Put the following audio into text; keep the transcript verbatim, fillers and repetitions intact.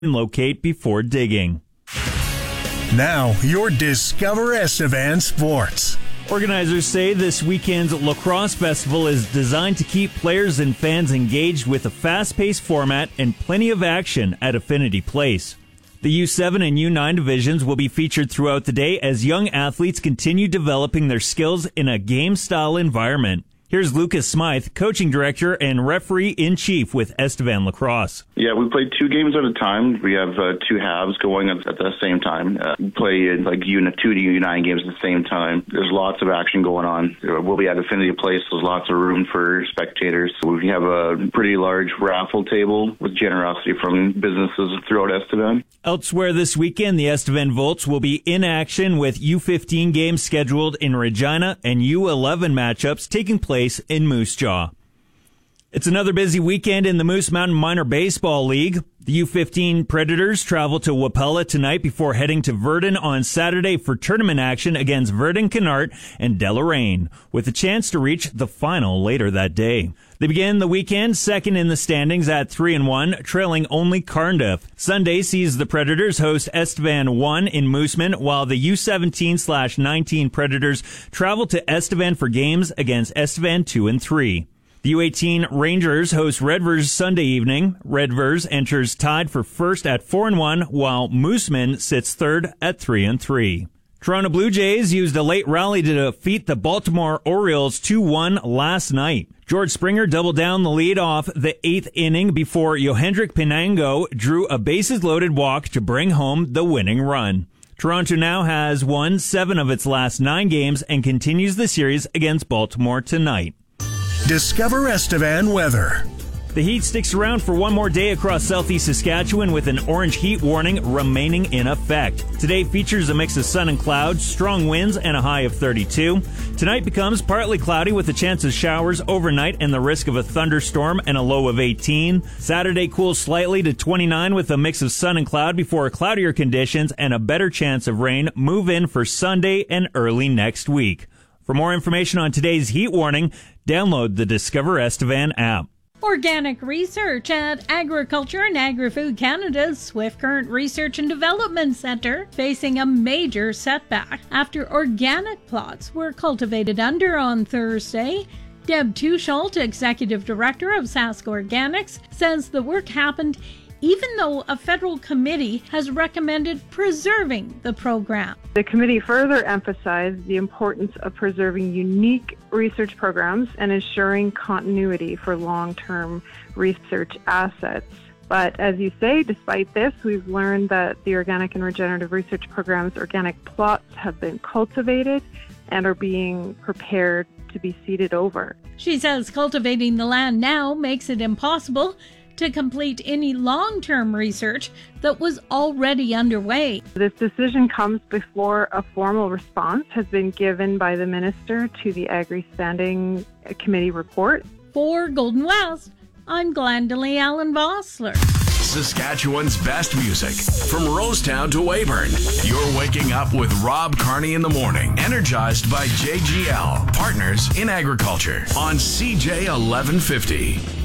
and locate before digging. Now, your Discover Estevan Sports. Organizers say this weekend's Lacrosse Festival is designed to keep players and fans engaged with a fast-paced format and plenty of action at Affinity Place. The U seven and U nine divisions will be featured throughout the day as young athletes continue developing their skills in a game-style environment. Here's Lucas Smythe, coaching director and referee-in-chief with Estevan Lacrosse. Yeah, we play two games at a time. We have uh, two halves going at, at the same time. Uh, we play in, like U, two to U nine games at the same time. There's lots of action going on. We'll be at Affinity Place. There's lots of room for spectators. So we have a pretty large raffle table with generosity from businesses throughout Estevan. Elsewhere this weekend, the Estevan Volts will be in action with U fifteen games scheduled in Regina and U eleven matchups taking place in Moose Jaw. It's another busy weekend in the Moose Mountain Minor Baseball League. The U fifteen Predators travel to Wapella tonight before heading to Verdun on Saturday for tournament action against Verdun Canart and Deloraine, with a chance to reach the final later that day. They begin the weekend second in the standings at three and one, trailing only Cardiff. Sunday sees the Predators host Estevan one in Mooseman, while the U seventeen slash nineteen Predators travel to Estevan for games against Estevan two and three. The U eighteen Rangers host Redvers Sunday evening. Redvers enters tied for first at four and one, while Mooseman sits third at three and three. Toronto Blue Jays used a late rally to defeat the Baltimore Orioles two one last night. George Springer doubled down the lead off the eighth inning before Yohendrick Pinango drew a bases-loaded walk to bring home the winning run. Toronto now has won seven of its last nine games and continues the series against Baltimore tonight. Discover Estevan weather. The heat sticks around for one more day across southeast Saskatchewan with an orange heat warning remaining in effect. Today features a mix of sun and clouds, strong winds, and a high of thirty-two. Tonight becomes partly cloudy with a chance of showers overnight and the risk of a thunderstorm and a low of eighteen. Saturday cools slightly to twenty-nine with a mix of sun and cloud before cloudier conditions and a better chance of rain move in for Sunday and early next week. For more information on today's heat warning, download the Discover Estevan app. Organic research at Agriculture and Agri-Food Canada's Swift Current Research and Development Centre facing a major setback after organic plots were cultivated under on Thursday. Deb Tuchelt, Executive Director of Sask Organics, says the work happened even though a federal committee has recommended preserving the program. The committee further emphasized the importance of preserving unique research programs and ensuring continuity for long-term research assets. But as you say, despite this, we've learned that the organic and regenerative research program's organic plots have been cultivated and are being prepared to be seeded over. She says cultivating the land now makes it impossible to complete any long-term research that was already underway. This decision comes before a formal response has been given by the Minister to the Agri Standing Committee report. For Golden West, I'm Glendalee Allen Vossler. Saskatchewan's best music from Rosetown to Weyburn. You're waking up with Rob Carney in the morning, energized by J G L, partners in agriculture on C J eleven fifty.